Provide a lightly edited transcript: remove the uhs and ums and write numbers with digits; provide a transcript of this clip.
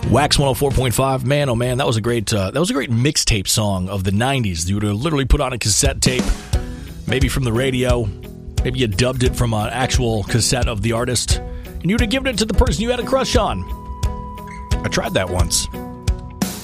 Wax 104.5. Man, oh man, that was a great mixtape song of the 90s. You would have literally put on a cassette tape, maybe from the radio, maybe you dubbed it from an actual cassette of the artist, and you'd have given it to the person you had a crush on. I tried that once.